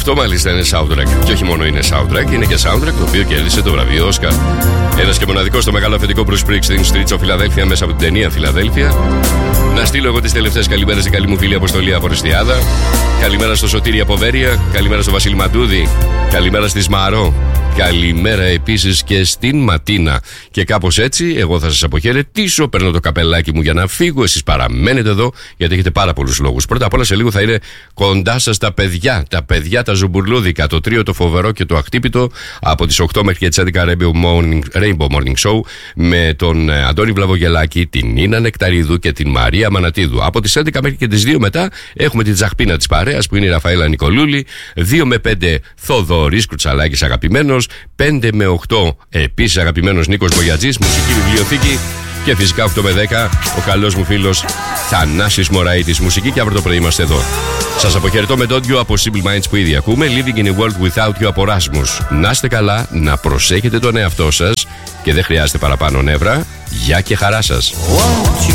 Αυτό μάλιστα είναι soundtrack. Και όχι μόνο είναι soundtrack, είναι και soundtrack το οποίο κέρδισε το βραβείο Όσκαρ. Ένας και μοναδικός στο μεγάλο αφεντικό Bruce Springsteen, Streets of Philadelphia, μέσα από την ταινία Φιλαδέλφια. Να στείλω εγώ τις τελευταίες καλημέρες στην καλή μου φίλη Αποστολή από Ριστιάδα. Καλημέρα στο Σωτήρι από Βέρεια. Καλημέρα στο Βασίλη Μαντούδη. Καλημέρα στη Σμαρό. Καλημέρα επίσης και στην Ματίνα. Και κάπως έτσι, εγώ θα σας αποχαιρετήσω. Παίρνω το καπελάκι μου για να φύγω. Εσείς παραμένετε εδώ, γιατί έχετε πάρα πολλούς λόγους. Πρώτα απ' όλα, σε λίγο θα είναι κοντά σας τα παιδιά. Τα παιδιά, τα ζουμπουρλούδικα. Το τρίο, το φοβερό και το αχτύπητο. Από τις 8 μέχρι και τις 11 Rainbow Morning Show. Με τον Αντώνη Βλαβογελάκη, την Νίνα Νεκταρίδου και την Μαρία Μανατίδου. Από τις 11 μέχρι και τις 2 μετά έχουμε την Τζαχπίνα της παρέας που είναι η Ραφαέλα Νικολούλη. 2 με 5 Θοδωρής Κρουτσαλάκης αγαπημένος. 5 με 8 επίσης αγαπημένος Νίκος Μπογιατζής, μουσική βιβλιοθήκη. Και φυσικά 8 με 10 ο καλός μου φίλος Θανάσης Μωραΐτης, μουσική. Και αύριο το πρωί είμαστε εδώ. Σας αποχαιρετώ με Don't You από Simple Minds που ήδη ακούμε. Living in a World Without You από Rasmus. Να είστε καλά, να προσέχετε τον εαυτό σας και δεν χρειάζεται παραπάνω νεύρα. Γεια και χαρά σας.